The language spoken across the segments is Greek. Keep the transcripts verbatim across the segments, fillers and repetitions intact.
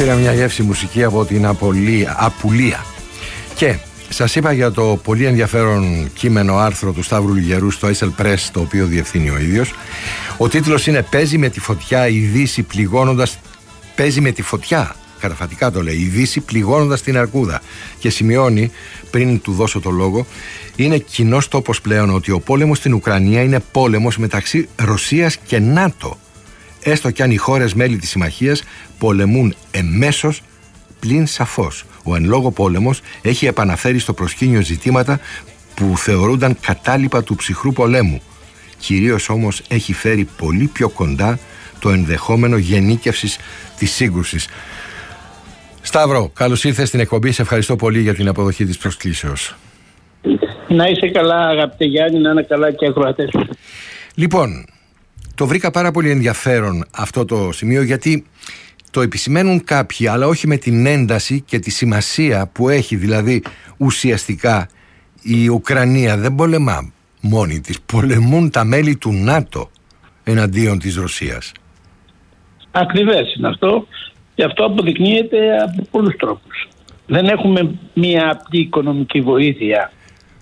Πήρα μια γεύση μουσική από την Απολία, Απουλία. Και σας είπα για το πολύ ενδιαφέρον κείμενο άρθρο του Σταύρου Λιγερού στο Έσελ Πρες, το οποίο διευθύνει ο ίδιος. Ο τίτλος είναι «Παίζει με τη φωτιά η Δύση πληγώνοντας». Παίζει με τη φωτιά, καταφατικά το λέει, η Δύση πληγώνοντας την αρκούδα. Και σημειώνει, πριν του δώσω το λόγο, είναι κοινός τόπος πλέον ότι ο πόλεμος στην Ουκρανία είναι πόλεμος μεταξύ Ρωσίας και ΝΑΤΟ. Έστω κι αν οι χώρες μέλη της συμμαχίας πολεμούν εμέσως, πλην σαφώς ο εν λόγω πόλεμος έχει επαναφέρει στο προσκήνιο ζητήματα που θεωρούνταν κατάλοιπα του ψυχρού πολέμου. Κυρίως όμως έχει φέρει πολύ πιο κοντά το ενδεχόμενο γενίκευσης της σύγκρουσης. Σταύρο, καλώς ήρθες στην εκπομπή. Σε ευχαριστώ πολύ για την αποδοχή της προσκλήσεως. Να είσαι καλά, αγαπητέ Γιάννη, να είναι καλά και ακροατές. Λοιπόν, το βρήκα πάρα πολύ ενδιαφέρον αυτό το σημείο, γιατί το επισημαίνουν κάποιοι, αλλά όχι με την ένταση και τη σημασία που έχει. Δηλαδή, ουσιαστικά η Ουκρανία δεν πολεμά μόνη της, πολεμούν τα μέλη του ΝΑΤΟ εναντίον της Ρωσίας. Ακριβές είναι αυτό, και αυτό αποδεικνύεται από πολλούς τρόπους. Δεν έχουμε μία απλή οικονομική βοήθεια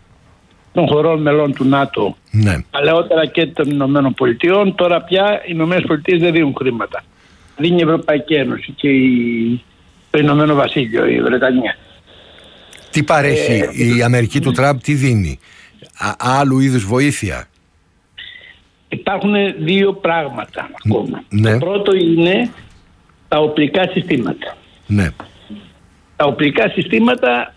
των χωρών μελών του ΝΑΤΟ, ναι, παλαιότερα και των Ηνωμένων Πολιτειών. Τώρα πια οι Ηνωμένες Πολιτείες δεν δίνουν χρήματα. Δίνει η Ευρωπαϊκή Ένωση και η... το Ηνωμένο Βασίλειο, η Βρετανία. Τι παρέχει ε, η Αμερική του Τραμπ, τι δίνει, Α, άλλου είδους βοήθεια? Υπάρχουν δύο πράγματα ακόμα. Ναι. Το πρώτο είναι τα οπλικά συστήματα. Ναι. Τα οπλικά συστήματα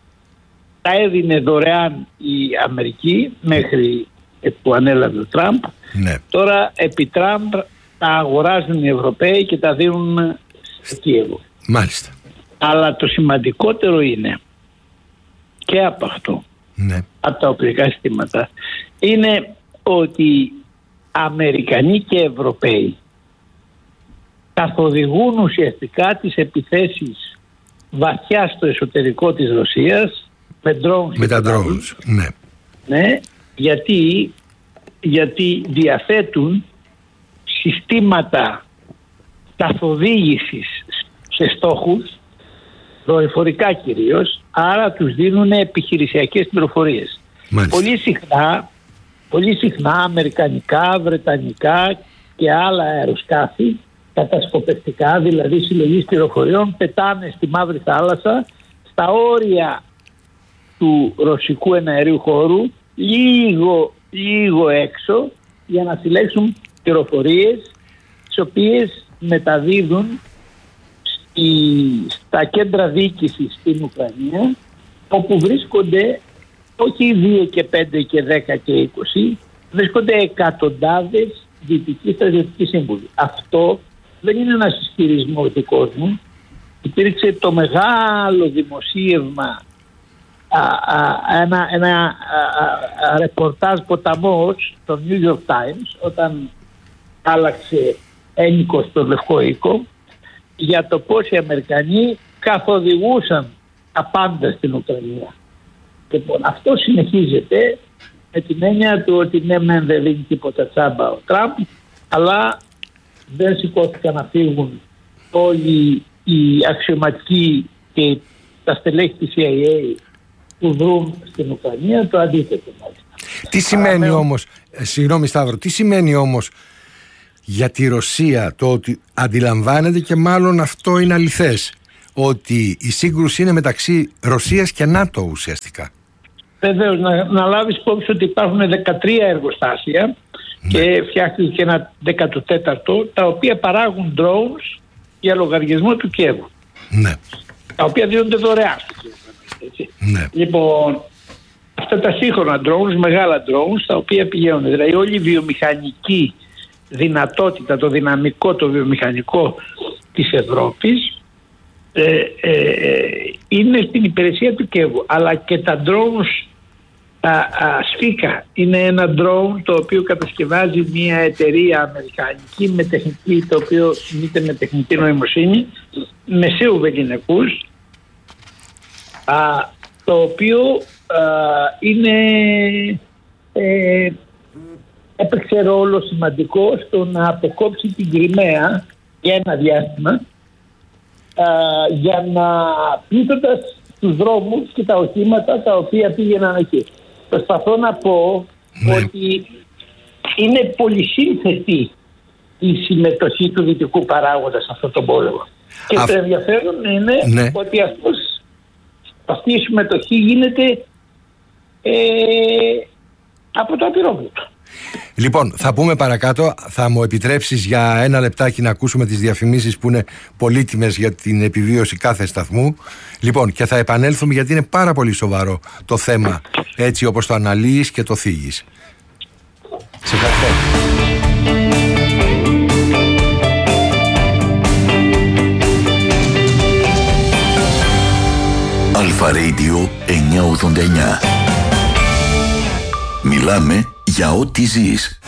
τα έδινε δωρεάν η Αμερική μέχρι που ανέλαβε ο Τραμπ. Ναι. Τώρα επί Τραμπ τα αγοράζουν οι Ευρωπαίοι και τα δίνουν στο Κίεβο. Μάλιστα. Αλλά το σημαντικότερο είναι και από αυτό, ναι, από τα οπλικά συστήματα, είναι ότι Αμερικανοί και Ευρωπαίοι καθοδηγούν ουσιαστικά τις επιθέσεις βαθιά στο εσωτερικό της Ρωσίας με drones. Με τα drones, ναι. Ναι, γιατί, γιατί διαθέτουν συστήματα καθοδήγησης σε στόχους, δορυφορικά κυρίως, άρα τους δίνουν επιχειρησιακές πληροφορίες. Πολύ συχνά, πολύ συχνά αμερικανικά, βρετανικά και άλλα αεροσκάφη κατασκοπευτικά, δηλαδή συλλογής πληροφοριών, πετάνε στη Μαύρη Θάλασσα, στα όρια του ρωσικού εναερίου χώρου, λίγο, λίγο έξω, για να συλλέξουν πληροφορίες, τις οποίες μεταδίδουν στη, στα κέντρα διοίκησης στην Ουκρανία, όπου βρίσκονται όχι δύο και πέντε και δέκα και είκοσι, βρίσκονται εκατοντάδες δυτικοί στρατιωτικοί σύμβουλοι. Αυτό δεν είναι ένας ισχυρισμός δικός μου. Υπήρξε το μεγάλο δημοσίευμα, α, α, ένα, ένα α, α, α, ρεπορτάζ ποταμός στο New York Times, όταν άλλαξε ένικο στο Λευκό Οίκο, για το πώς οι Αμερικανοί καθοδηγούσαν τα πάντα στην Ουκρανία. Λοιπόν, αυτό συνεχίζεται με την έννοια του ότι ναι, μεν δεν δίνει τίποτα τσάμπα ο Τραμπ, αλλά δεν σηκώθηκαν να φύγουν όλοι οι αξιωματικοί και τα στελέχη της σι άι έι που δρούν στην Ουκρανία, το αντίθετο μάλιστα. Τι σημαίνει αλλά, όμως, ε, συγγνώμη Σταύρο, τι σημαίνει όμως για τη Ρωσία το ότι αντιλαμβάνεται, και μάλλον αυτό είναι αληθές, ότι η σύγκρουση είναι μεταξύ Ρωσίας και ΝΑΤΟ ουσιαστικά? Βεβαίως, να, να λάβεις υπόψη ότι υπάρχουν δεκατρία εργοστάσια, ναι, και φτιάχτηκε και ένα δέκατο τέταρτο, τα οποία παράγουν drones για λογαριασμό του Κιέβου. Ναι. Τα οποία δίνονται δωρεάν στο Κιέβου. Ναι. Λοιπόν, αυτά τα σύγχρονα drones, μεγάλα drones, τα οποία πηγαίνουν, δηλαδή όλη η βιομηχανική δυνατότητα, το δυναμικό, το βιομηχανικό της Ευρώπης ε, ε, είναι στην υπηρεσία του Κιέβου. Αλλά και τα drones α, α, Σφίκα είναι ένα drone το οποίο κατασκευάζει μια εταιρεία αμερικανική με τεχνική, το οποίο κινείται με τεχνική νοημοσύνη, μεσαίου βεληνικούς, α, το οποίο α, είναι ε, έπαιξε ρόλο σημαντικό στο να αποκόψει την Κριμαία για ένα διάστημα, για να πλήττοντας τους δρόμους και τα οχήματα τα οποία πήγαιναν εκεί. Προσπαθώ να πω ναι. ότι είναι πολυσύνθετη η συμμετοχή του δυτικού παράγοντα σε αυτόν τον πόλεμο. Και Α... το ενδιαφέρον είναι ναι. ότι αυτός, αυτή η συμμετοχή γίνεται ε, από το απειρόβλητο. Λοιπόν, θα πούμε παρακάτω, θα μου επιτρέψεις για ένα λεπτάκι να ακούσουμε τις διαφημίσεις που είναι πολύτιμες για την επιβίωση κάθε σταθμού. Λοιπόν, και θα επανέλθουμε γιατί είναι πάρα πολύ σοβαρό το θέμα, έτσι όπως το αναλύεις και το θίγεις. Σε ευχαριστώ. Αλφα Radio εννιακόσια ογδόντα εννιά. Μιλάμε για ό,τι ζεις.